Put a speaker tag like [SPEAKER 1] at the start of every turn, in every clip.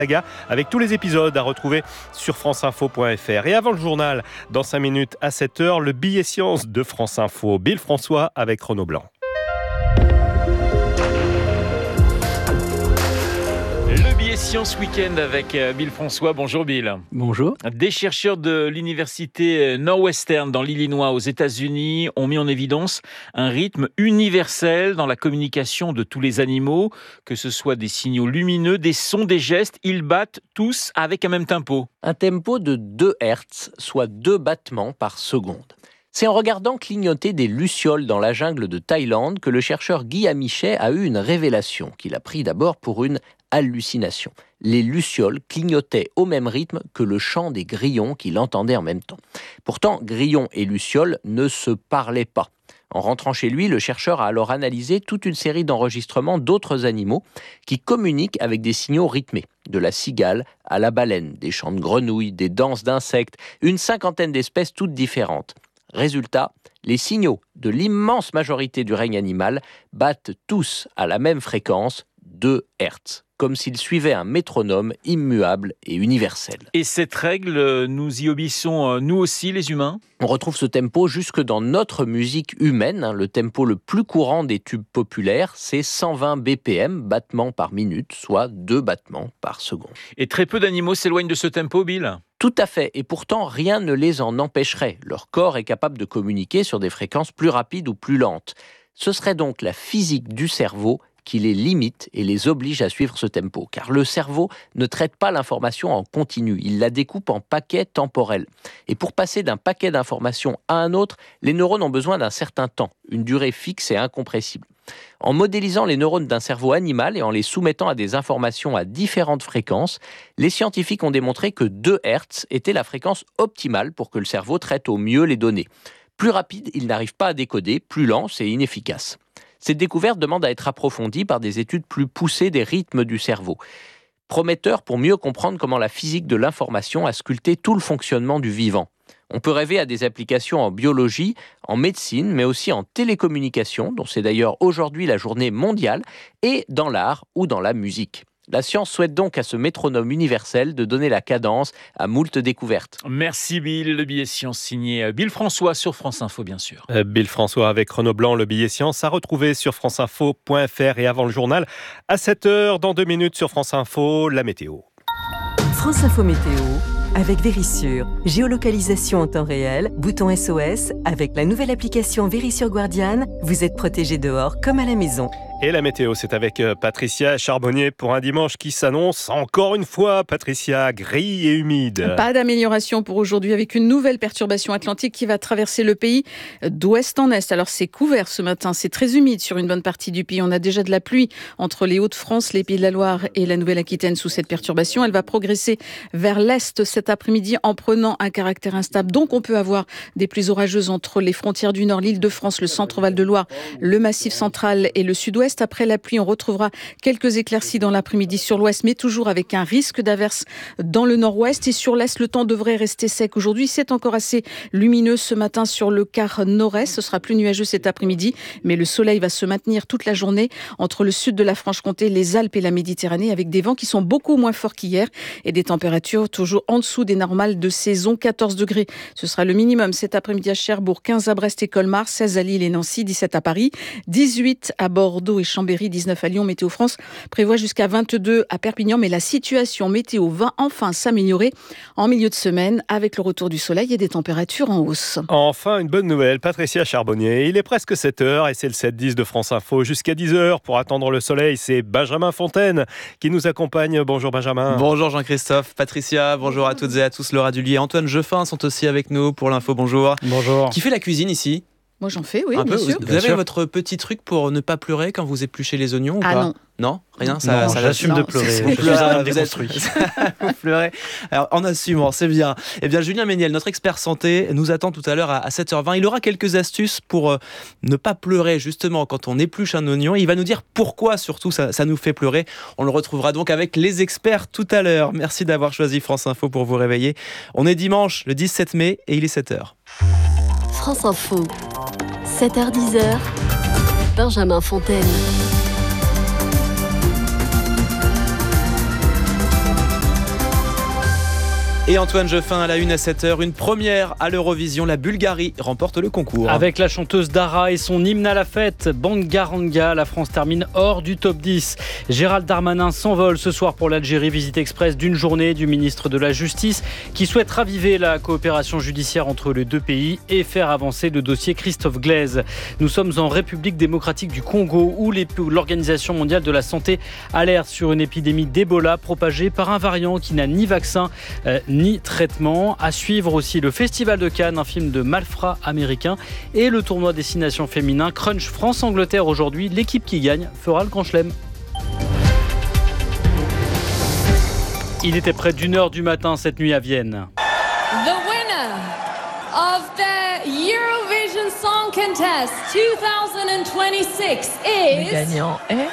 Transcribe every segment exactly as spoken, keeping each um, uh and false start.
[SPEAKER 1] saga avec tous les épisodes à retrouver sur franceinfo point f r. Et avant le journal, dans cinq minutes à sept heures, le billet science de France Info. Bill François avec Renaud Blanc.
[SPEAKER 2] Science Week-end avec Bill François. Bonjour Bill.
[SPEAKER 3] Bonjour.
[SPEAKER 2] Des chercheurs de l'université Northwestern dans l'Illinois aux États-Unis ont mis en évidence un rythme universel dans la communication de tous les animaux, que ce soit des signaux lumineux, des sons, des gestes, ils battent tous avec un même tempo.
[SPEAKER 3] Un tempo de deux hertz, soit deux battements par seconde. C'est en regardant clignoter des lucioles dans la jungle de Thaïlande que le chercheur Guy Amichet a eu une révélation qu'il a pris d'abord pour une hallucination. Les lucioles clignotaient au même rythme que le chant des grillons qu'il entendait en même temps. Pourtant, grillons et lucioles ne se parlaient pas. En rentrant chez lui, le chercheur a alors analysé toute une série d'enregistrements d'autres animaux qui communiquent avec des signaux rythmés. De la cigale à la baleine, des chants de grenouilles, des danses d'insectes, une cinquantaine d'espèces toutes différentes. Résultat, les signaux de l'immense majorité du règne animal battent tous à la même fréquence, deux hertz, comme s'ils suivaient un métronome immuable et universel.
[SPEAKER 2] Et cette règle, nous y obéissons nous aussi les humains ?
[SPEAKER 3] On retrouve ce tempo jusque dans notre musique humaine. Le tempo le plus courant des tubes populaires, c'est cent vingt B P M, battements par minute, soit deux battements par seconde.
[SPEAKER 2] Et très peu d'animaux s'éloignent de ce tempo, Bill ?
[SPEAKER 3] Tout à fait, et pourtant rien ne les en empêcherait. Leur corps est capable de communiquer sur des fréquences plus rapides ou plus lentes. Ce serait donc la physique du cerveau qui les limite et les oblige à suivre ce tempo. Car le cerveau ne traite pas l'information en continu, il la découpe en paquets temporels. Et pour passer d'un paquet d'informations à un autre, les neurones ont besoin d'un certain temps, une durée fixe et incompressible. En modélisant les neurones d'un cerveau animal et en les soumettant à des informations à différentes fréquences, les scientifiques ont démontré que deux hertz était la fréquence optimale pour que le cerveau traite au mieux les données. Plus rapide, il n'arrive pas à décoder, plus lent, c'est inefficace. Cette découverte demande à être approfondie par des études plus poussées des rythmes du cerveau. Prometteur pour mieux comprendre comment la physique de l'information a sculpté tout le fonctionnement du vivant. On peut rêver à des applications en biologie, en médecine, mais aussi en télécommunication, dont c'est d'ailleurs aujourd'hui la journée mondiale, et dans l'art ou dans la musique. La science souhaite donc à ce métronome universel de donner la cadence à moult découvertes.
[SPEAKER 2] Merci Bill, le billet science signé Bill François sur France Info bien sûr.
[SPEAKER 1] Euh, Bill François avec Renaud Blanc, le billet science à retrouver sur franceinfo point f r et avant le journal à sept heures, dans deux minutes sur France Info, la météo.
[SPEAKER 4] France Info Météo avec Vérissure. Géolocalisation en temps réel, bouton S O S. Avec la nouvelle application Vérissure Guardian, vous êtes protégé dehors comme à la maison.
[SPEAKER 1] Et la météo, c'est avec Patricia Charbonnier pour un dimanche qui s'annonce encore une fois, Patricia, gris et humide.
[SPEAKER 5] Pas d'amélioration pour aujourd'hui avec une nouvelle perturbation atlantique qui va traverser le pays d'ouest en est. Alors c'est couvert ce matin, c'est très humide sur une bonne partie du pays. On a déjà de la pluie entre les Hauts-de-France, les Pays de la Loire et la Nouvelle-Aquitaine sous cette perturbation. Elle va progresser vers l'est cet après-midi en prenant un caractère instable. Donc on peut avoir des pluies orageuses entre les frontières du Nord, l'Île-de-France, le centre-Val de Loire, le Massif central et le sud-ouest. Après la pluie, on retrouvera quelques éclaircies dans l'après-midi sur l'ouest, mais toujours avec un risque d'averse dans le nord-ouest. Et sur l'est, le temps devrait rester sec aujourd'hui. C'est encore assez lumineux ce matin sur le quart nord-est. Ce sera plus nuageux cet après-midi, mais le soleil va se maintenir toute la journée entre le sud de la Franche-Comté, les Alpes et la Méditerranée, avec des vents qui sont beaucoup moins forts qu'hier et des températures toujours en dessous des normales de saison. quatorze degrés, ce sera le minimum cet après-midi à Cherbourg, quinze à Brest et Colmar, seize à Lille et Nancy, dix-sept à Paris, dix-huit à Bordeaux et Chambéry, dix-neuf à Lyon. Météo France prévoit jusqu'à vingt-deux à Perpignan, mais la situation météo va enfin s'améliorer en milieu de semaine avec le retour du soleil et des températures en hausse.
[SPEAKER 1] Enfin, une bonne nouvelle, Patricia Charbonnier. Il est presque sept heures et c'est le sept dix de France Info. Jusqu'à dix heures pour attendre le soleil, c'est Benjamin Fontaine qui nous accompagne. Bonjour Benjamin.
[SPEAKER 6] Bonjour Jean-Christophe, Patricia, bonjour à toutes et à tous. Laura Dullier et Antoine Jeffin sont aussi avec nous pour l'info. Bonjour.
[SPEAKER 7] Bonjour.
[SPEAKER 6] Qui fait la cuisine ici ?
[SPEAKER 5] Moi j'en fais, oui,
[SPEAKER 6] Un
[SPEAKER 5] bien
[SPEAKER 6] peu.
[SPEAKER 5] sûr.
[SPEAKER 6] Vous
[SPEAKER 7] Bien
[SPEAKER 6] avez
[SPEAKER 7] sûr.
[SPEAKER 6] votre petit truc pour ne pas pleurer quand vous épluchez les oignons ou
[SPEAKER 5] Ah
[SPEAKER 6] pas ?
[SPEAKER 5] non.
[SPEAKER 6] Non, rien, ça,
[SPEAKER 7] non,
[SPEAKER 6] ça
[SPEAKER 7] j'assume
[SPEAKER 5] non,
[SPEAKER 7] de pleurer.
[SPEAKER 5] c'est-
[SPEAKER 7] Je suis un homme
[SPEAKER 6] Vous êtes-
[SPEAKER 7] déconstruit.
[SPEAKER 6] Vous pleurez. Alors, en assumant, c'est bien. Eh bien, Julien Méniel, notre expert santé, nous attend tout à l'heure à, à sept heures vingt. Il aura quelques astuces pour euh, ne pas pleurer, justement, quand on épluche un oignon. Il va nous dire pourquoi, surtout, ça, ça nous fait pleurer. On le retrouvera donc avec les experts tout à l'heure. Merci d'avoir choisi France Info pour vous réveiller. On est dimanche, le dix-sept mai, et il est sept heures.
[SPEAKER 8] France Info, sept heures dix, Benjamin Fontaine.
[SPEAKER 6] Et Antoine Jeffin à la une à sept heures, une première à l'Eurovision, la Bulgarie remporte le concours.
[SPEAKER 7] Avec la chanteuse Dara et son hymne à la fête, Bangaranga, la France termine hors du top dix. Gérald Darmanin s'envole ce soir pour l'Algérie, visite express d'une journée du ministre de la Justice qui souhaite raviver la coopération judiciaire entre les deux pays et faire avancer le dossier Christophe Glaise. Nous sommes en République démocratique du Congo où l'Organisation mondiale de la santé alerte sur une épidémie d'Ebola propagée par un variant qui n'a ni vaccin euh, ni traitement. À suivre aussi le Festival de Cannes, un film de malfrats américain et le tournoi Destination féminin Crunch France-Angleterre aujourd'hui. L'équipe qui gagne fera le Grand Chelem. Il était près d'une heure du matin cette nuit à Vienne.
[SPEAKER 9] The winner of the Eurovision Song Contest twenty twenty-six is...
[SPEAKER 10] Le gagnant est...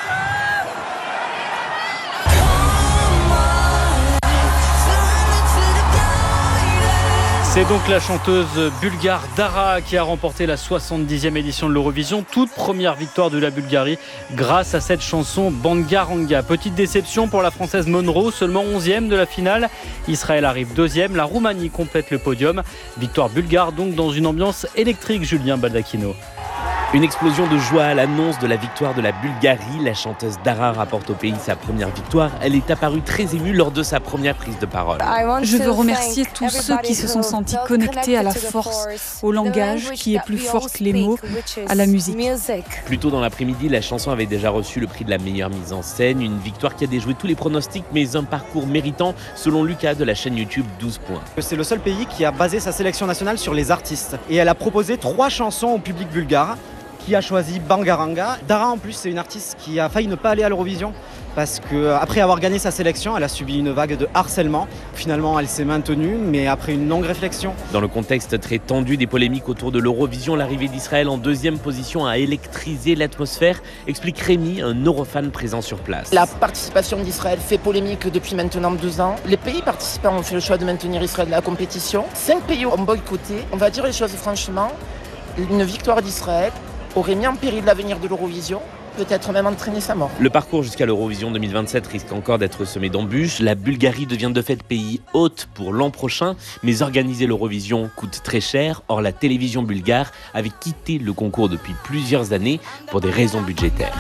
[SPEAKER 7] C'est donc la chanteuse bulgare Dara qui a remporté la soixante-dixième édition de l'Eurovision, toute première victoire de la Bulgarie grâce à cette chanson Bangaranga. Petite déception pour la française Monroe, seulement onzième de la finale. Israël arrive deuxième, la Roumanie complète le podium. Victoire bulgare donc dans une ambiance électrique, Julien Baldacchino.
[SPEAKER 11] Une explosion de joie à l'annonce de la victoire de la Bulgarie. La chanteuse Dara rapporte au pays sa première victoire. Elle est apparue très émue lors de sa première prise de parole.
[SPEAKER 12] Je veux remercier tous ceux qui se sont sentis connectés à la force, au langage qui est plus fort que les mots, à la musique.
[SPEAKER 11] Plus tôt dans l'après-midi, la chanson avait déjà reçu le prix de la meilleure mise en scène. Une victoire qui a déjoué tous les pronostics, mais un parcours méritant, selon Lucas de la chaîne YouTube douze points.
[SPEAKER 13] C'est le seul pays qui a basé sa sélection nationale sur les artistes. Et elle a proposé trois chansons au public bulgare, qui a choisi Bangaranga. Dara en plus c'est une artiste qui a failli ne pas aller à l'Eurovision parce qu'après avoir gagné sa sélection, elle a subi une vague de harcèlement. Finalement elle s'est maintenue mais après une longue réflexion.
[SPEAKER 11] Dans le contexte très tendu des polémiques autour de l'Eurovision, l'arrivée d'Israël en deuxième position a électrisé l'atmosphère, explique Rémi, un eurofan présent sur place.
[SPEAKER 14] La participation d'Israël fait polémique depuis maintenant deux ans. Les pays participants ont fait le choix de maintenir Israël dans la compétition. Cinq pays ont boycotté. On va dire les choses franchement, une victoire d'Israël aurait mis en péril l'avenir de l'Eurovision, peut-être même entraîné sa mort.
[SPEAKER 11] Le parcours jusqu'à l'Eurovision deux mille vingt-sept risque encore d'être semé d'embûches. La Bulgarie devient de fait pays hôte pour l'an prochain, mais organiser l'Eurovision coûte très cher. Or, la télévision bulgare avait quitté le concours depuis plusieurs années pour des raisons budgétaires.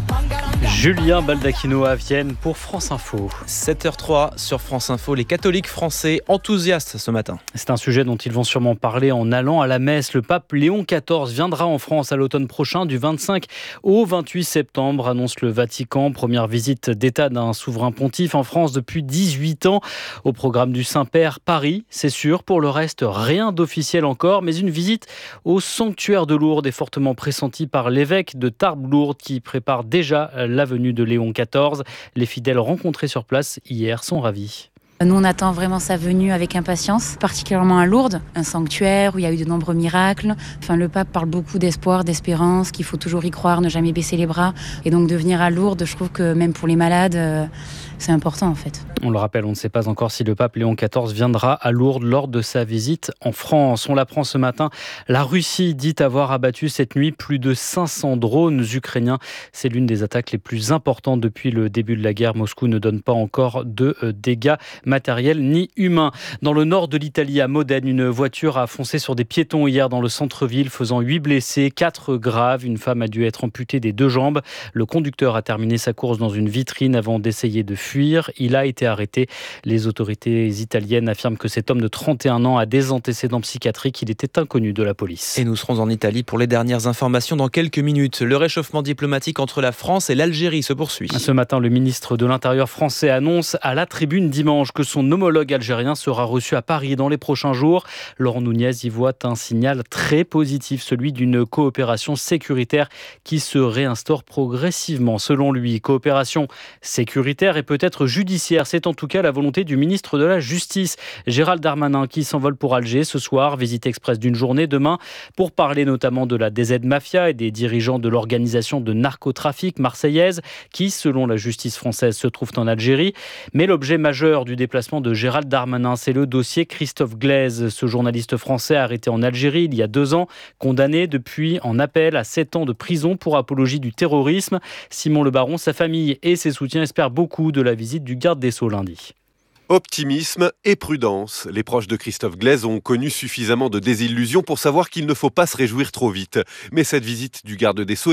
[SPEAKER 7] Julien Baldacchino à Vienne pour France Info.
[SPEAKER 6] sept heures trois sur France Info, les catholiques français enthousiastes ce matin.
[SPEAKER 7] C'est un sujet dont ils vont sûrement parler en allant à la messe. Le pape Léon quatorze viendra en France à l'automne prochain du vingt-cinq au vingt-huit septembre, annonce le Vatican. Première visite d'État d'un souverain pontife en France depuis dix-huit ans. Au programme du Saint-Père, Paris, c'est sûr. Pour le reste, rien d'officiel encore, mais une visite au sanctuaire de Lourdes est fortement pressentie par l'évêque de Tarbes-Lourdes qui prépare déjà la venue de Léon quatorze. Les fidèles rencontrés sur place hier sont ravis.
[SPEAKER 15] Nous, on attend vraiment sa venue avec impatience, particulièrement à Lourdes, un sanctuaire où il y a eu de nombreux miracles. Enfin, le pape parle beaucoup d'espoir, d'espérance, qu'il faut toujours y croire, ne jamais baisser les bras. Et donc de venir à Lourdes, je trouve que même pour les malades, euh, c'est important en fait.
[SPEAKER 7] On le rappelle, on ne sait pas encore si le pape Léon quatorze viendra à Lourdes lors de sa visite en France. On l'apprend ce matin, la Russie dit avoir abattu cette nuit plus de cinq cents drones ukrainiens. C'est l'une des attaques les plus importantes depuis le début de la guerre. Moscou ne donne pas encore de dégâts matériels ni humains. Dans le nord de l'Italie, à Modène, une voiture a foncé sur des piétons hier dans le centre-ville, faisant huit blessés, quatre graves. Une femme a dû être amputée des deux jambes. Le conducteur a terminé sa course dans une vitrine avant d'essayer de fuir. Il a été arrêté. Les autorités italiennes affirment que cet homme de trente et un ans a des antécédents psychiatriques. Il était inconnu de la police.
[SPEAKER 6] Et nous serons en Italie pour les dernières informations dans quelques minutes. Le réchauffement diplomatique entre la France et l'Algérie se poursuit.
[SPEAKER 7] Ce matin, le ministre de l'Intérieur français annonce à la tribune dimanche que son homologue algérien sera reçu à Paris dans les prochains jours. Laurent Nunez y voit un signal très positif, celui d'une coopération sécuritaire qui se réinstaure progressivement. Selon lui, coopération sécuritaire et peut-être judiciaire. C'est en tout cas la volonté du ministre de la Justice, Gérald Darmanin, qui s'envole pour Alger ce soir. Visite express d'une journée demain pour parler notamment de la D Z Mafia et des dirigeants de l'organisation de narcotrafic marseillaise qui, selon la justice française, se trouvent en Algérie. Mais l'objet majeur du déplacement de Gérald Darmanin, c'est le dossier Christophe Glaise. Ce journaliste français arrêté en Algérie il y a deux ans, condamné depuis en appel à sept ans de prison pour apologie du terrorisme. Simon Le Baron, sa famille et ses soutiens espèrent beaucoup de la visite du garde des Sceaux lundi.
[SPEAKER 10] Optimisme et prudence. Les proches de Christophe Glaise ont connu suffisamment de désillusions pour savoir qu'il ne faut pas se réjouir trop vite. Mais cette visite du garde des Sceaux